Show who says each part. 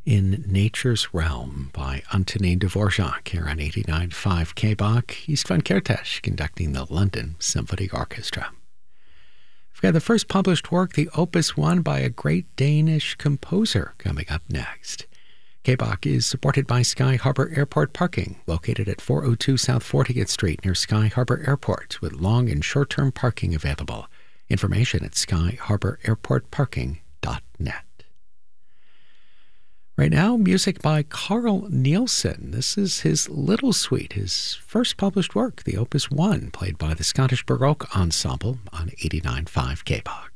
Speaker 1: In Nature's Realm by Antonin Dvorak here on 89.5 KBOK. Istvan Kertész conducting the London Symphony Orchestra. We've got the first published work, the Opus 1 by a great Danish composer, coming up next. KBOK is supported by Sky Harbor Airport Parking, located at 402 South 40th Street near Sky Harbor Airport, with long and short-term parking available. Information at skyharbor-airportparking.net. Right now, music by Carl Nielsen. This is his Little Suite, his first published work, the Opus 1, played by the Scottish Baroque Ensemble on 89.5 KBOK.